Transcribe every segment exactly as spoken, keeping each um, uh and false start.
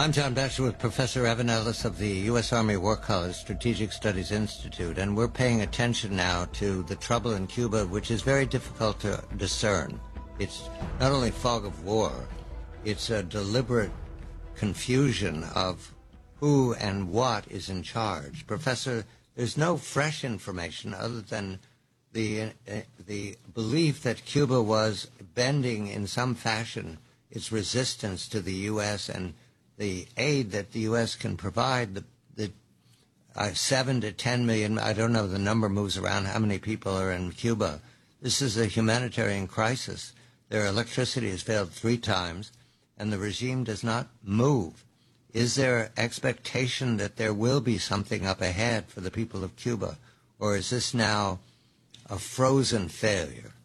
I'm John Batchelor with Professor Evan Ellis of the U S Army War College Strategic Studies Institute, and we're paying attention now to the trouble in Cuba, which is very difficult to discern. It's not only fog of war, it's a deliberate confusion of who and what is in charge. Professor, there's no fresh information other than the, uh, the belief that Cuba was bending in some fashion its resistance to the U S and the aid that the U S can provide, the, the uh, seven to ten million, I don't know, the number moves around how many people are in Cuba. This is a humanitarian crisis. Their electricity has failed three times, and the regime does not move. Is there expectation that there will be something up ahead for the people of Cuba, or is this now a frozen failure?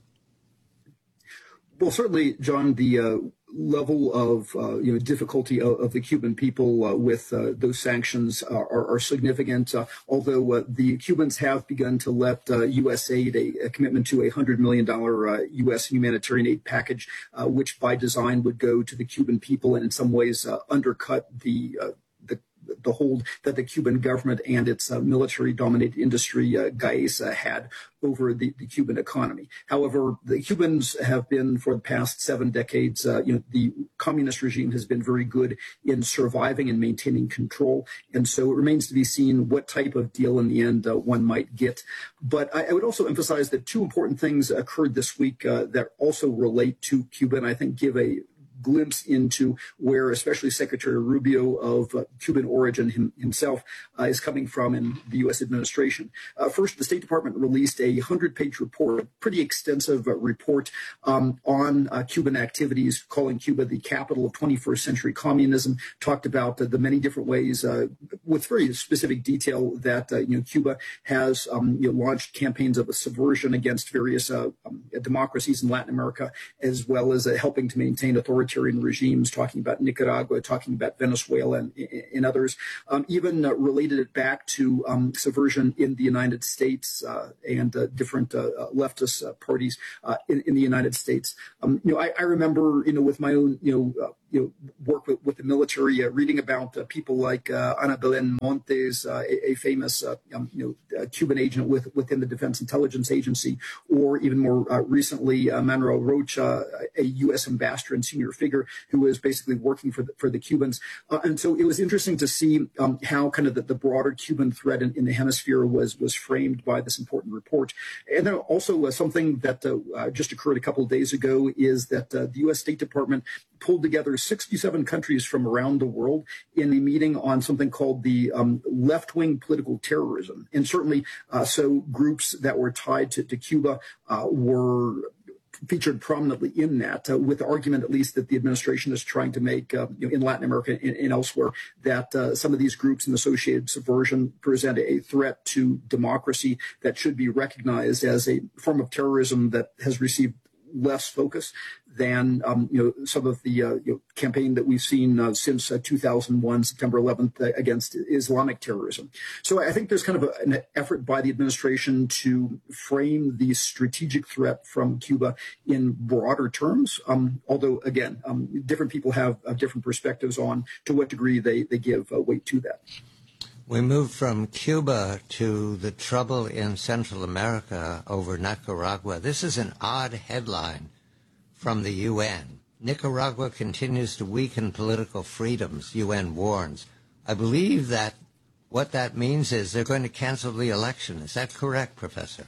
Well, certainly, John, the uh, level of uh, you know difficulty of, of the Cuban people uh, with uh, those sanctions uh, are, are significant. Uh, although uh, the Cubans have begun to let uh, U S aid, a, a commitment to a hundred million dollar uh, U S humanitarian aid package, uh, which by design would go to the Cuban people and in some ways uh, undercut the uh, the the hold that the Cuban government and its uh, military-dominated industry, uh, GAESA, had over the, the Cuban economy. However, the Cubans have been, for the past seven decades, uh, you know, the communist regime has been very good in surviving and maintaining control. And so it remains to be seen what type of deal in the end uh, one might get. But I, I would also emphasize that two important things occurred this week uh, that also relate to Cuba, and I think give a glimpse into where especially Secretary Rubio of uh, Cuban origin him, himself uh, is coming from in the U S administration. Uh, first, the State Department released a hundred-page report, a pretty extensive uh, report um, on uh, Cuban activities, calling Cuba the capital of twenty-first century communism, talked about uh, the many different ways, uh, with very specific detail, that uh, you know Cuba has um, you know, launched campaigns of subversion against various uh, um, democracies in Latin America, as well as uh, helping to maintain authority regimes, talking about Nicaragua, talking about Venezuela, and, and others. Um, even uh, related it back to um, subversion in the United States uh, and uh, different uh, leftist uh, parties uh, in, in the United States. Um, you know, I, I remember, you know, with my own, you know, uh, you know, work with, with the military, uh, reading about uh, people like uh, Ana Belén Montes, uh, a, a famous, uh, um, you know, uh, Cuban agent with, within the Defense Intelligence Agency, or even more uh, recently, uh, Manuel Rocha, a U S ambassador and senior figure who was basically working for the, for the Cubans. Uh, and so it was interesting to see um, how kind of the, the broader Cuban threat in, in the hemisphere was was framed by this important report. And then also uh, something that uh, uh, just occurred a couple of days ago is that uh, the U S State Department pulled together sixty-seven countries from around the world in a meeting on something called the um, left-wing political terrorism. And certainly, uh, so groups that were tied to, to Cuba uh, were featured prominently in that, uh, with the argument at least that the administration is trying to make uh, you know, in Latin America and, and elsewhere, that uh, some of these groups and associated subversion present a threat to democracy that should be recognized as a form of terrorism that has received less focus than um, you know some of the uh, you know, campaign that we've seen uh, since uh, two thousand one, September eleventh, uh, against Islamic terrorism. So I think there's kind of a, an effort by the administration to frame the strategic threat from Cuba in broader terms. Um, although again, um, different people have uh, different perspectives on to what degree they they give uh, weight to that. We moved from Cuba to the trouble in Central America over Nicaragua. This is an odd headline from the U N. Nicaragua continues to weaken political freedoms, U N warns. I believe that what that means is they're going to cancel the election. Is that correct, Professor?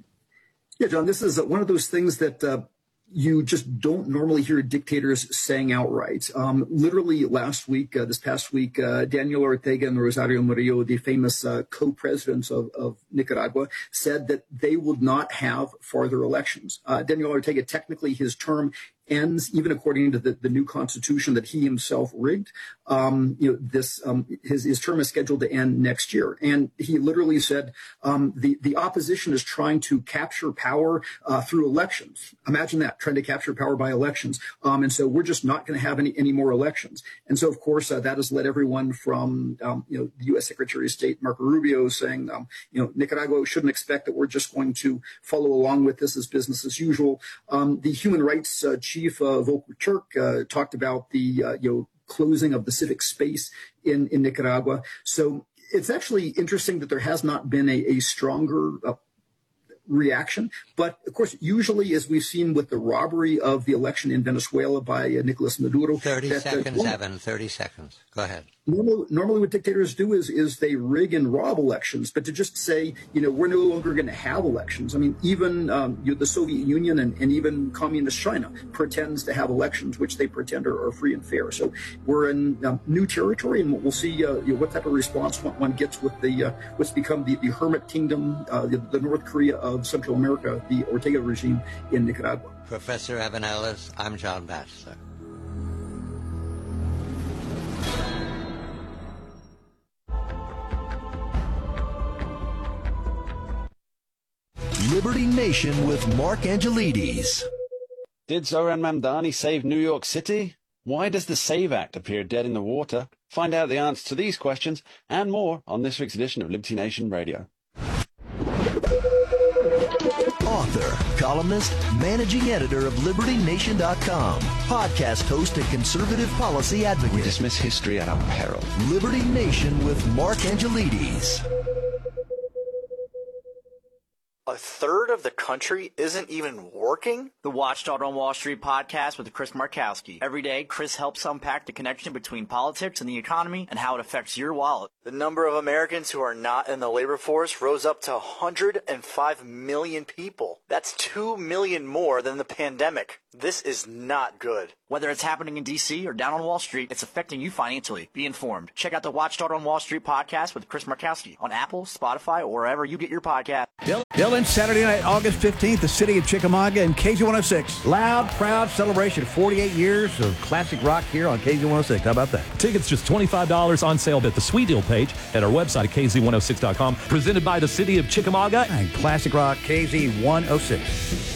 Yeah, John, this is one of those things that uh, you just don't normally hear dictators saying outright. Um, literally last week, uh, this past week, uh, Daniel Ortega and Rosario Murillo, the famous uh, co-presidents of, of Nicaragua, said that they would not have further elections. Uh, Daniel Ortega, technically his term ends, even according to the, the new constitution that he himself rigged. Um, you know, this um, his his term is scheduled to end next year, and he literally said um, the the opposition is trying to capture power uh, through elections. Imagine that, trying to capture power by elections, um, and so we're just not going to have any any more elections. And so, of course, uh, that has led everyone from um, you know the U S Secretary of State Marco Rubio saying um, you know Nicaragua shouldn't expect that we're just going to follow along with this as business as usual. Um, the human rights uh, chief Chief uh, Volker Turk uh, talked about the uh, you know closing of the civic space in, in Nicaragua. So it's actually interesting that there has not been a, a stronger uh, reaction. But of course, usually, as we've seen with the robbery of the election in Venezuela by uh, Nicolas Maduro. thirty that, seconds, uh, Evan, thirty seconds. Go ahead. Normally, normally what dictators do is is they rig and rob elections, but to just say, you know, we're no longer going to have elections. I mean, even um, you know, the Soviet Union and, and even communist China pretends to have elections, which they pretend are, are free and fair. So we're in um, new territory, and we'll see uh, you know, what type of response one, one gets with the uh, what's become the, the hermit kingdom, uh, the, the North Korea of Central America, the Ortega regime in Nicaragua. Professor Evan Ellis, I'm John Batchelor. Liberty Nation with Mark Angelides. Did Zoran Mamdani save New York City? Why does the SAVE Act appear dead in the water? Find out the answer to these questions and more on this week's edition of Liberty Nation Radio. Author, columnist, managing editor of Liberty Nation dot com, podcast host and conservative policy advocate. We dismiss history at our peril. Liberty Nation with Mark Angelides. A third of the country isn't even working? The Watchdog on Wall Street podcast with Chris Markowski. Every day, Chris helps unpack the connection between politics and the economy and how it affects your wallet. The number of Americans who are not in the labor force rose up to one hundred five million people. That's two million more than the pandemic. This is not good. Whether it's happening in D C or down on Wall Street, it's affecting you financially. Be informed. Check out the Watchdog on Wall Street podcast with Chris Markowski on Apple, Spotify, or wherever you get your podcast. Dylan, Saturday night, August fifteenth, the city of Chickamauga and K Z one oh six. Loud, proud celebration. forty-eight years of classic rock here on K Z one oh six. How about that? Tickets just twenty-five dollars on sale at the Sweet Deal page at our website at K Z one oh six dot com. Presented by the city of Chickamauga And classic rock, K Z one oh six.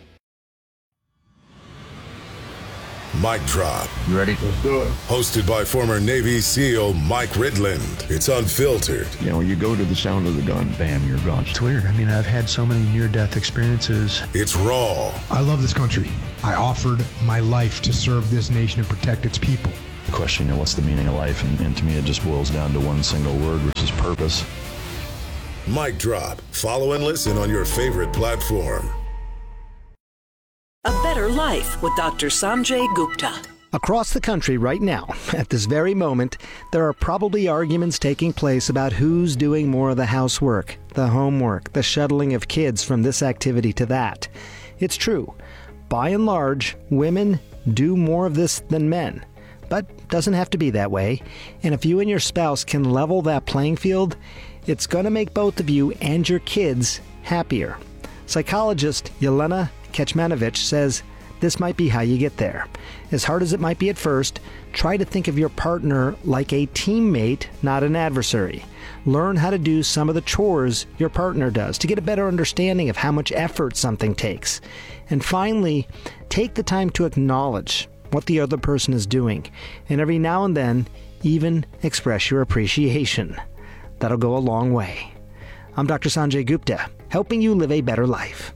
Mic Drop. You ready? Let's do it. Hosted by former Navy SEAL Mike Ridland. It's unfiltered. You know, you go to the sound of the gun, bam, you're gone. It's weird. I mean, I've had so many near-death experiences. It's raw. I love this country. I offered my life to serve this nation and protect its people. The question, you know, what's the meaning of life? And, and to me, it just boils down to one single word, which is purpose. Mic Drop. Follow and listen on your favorite platform. A Better Life with Doctor Sanjay Gupta. Across the country right now, at this very moment, there are probably arguments taking place about who's doing more of the housework, the homework, the shuttling of kids from this activity to that. It's true. By and large, women do more of this than men. But doesn't have to be that way. And if you and your spouse can level that playing field, it's going to make both of you and your kids happier. Psychologist Yelena Kecmanovic says this might be how you get there. As hard as it might be at first, try to think of your partner like a teammate, not an adversary. Learn how to do some of the chores your partner does to get a better understanding of how much effort something takes. And finally, take the time to acknowledge what the other person is doing, and every now and then, even express your appreciation. That'll go a long way. I'm Doctor Sanjay Gupta, helping you live a better life.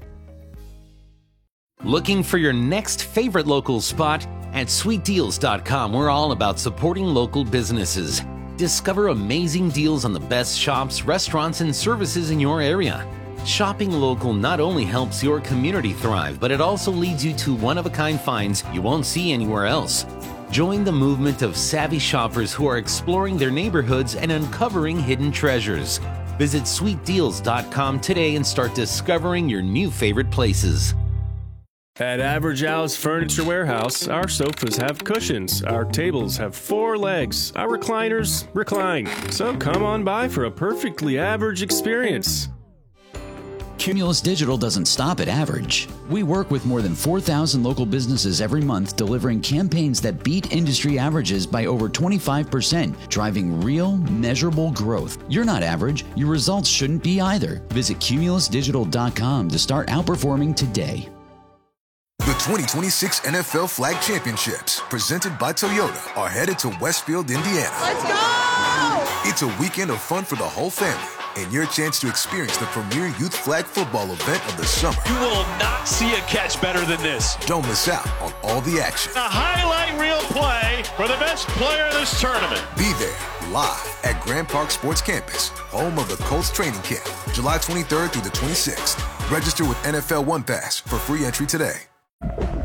Looking for your next favorite local spot? At sweet deals dot com, we're all about supporting local businesses. Discover amazing deals on the best shops, restaurants, and services in your area. Shopping local not only helps your community thrive, but it also leads you to one-of-a-kind finds you won't see anywhere else. Join the movement of savvy shoppers who are exploring their neighborhoods and uncovering hidden treasures. Visit sweet deals dot com today and start discovering your new favorite places. At Average Al's Furniture Warehouse, our sofas have cushions, our tables have four legs, our recliners recline. So come on by for a perfectly average experience. Cumulus Digital doesn't stop at average. We work with more than four thousand local businesses every month, delivering campaigns that beat industry averages by over twenty-five percent, driving real, measurable growth. You're not average. Your results shouldn't be either. Visit cumulus digital dot com to start outperforming today. The twenty twenty-six N F L Flag Championships, presented by Toyota, are headed to Westfield, Indiana. Let's go! It's a weekend of fun for the whole family. and your chance to experience the premier youth flag football event of the summer. You will not see a catch better than this. Don't miss out on all the action. A highlight reel play for the best player of this tournament. Be there live at Grand Park Sports Campus, home of the Colts training camp, July twenty-third through the twenty-sixth. Register with N F L One Pass for free entry today.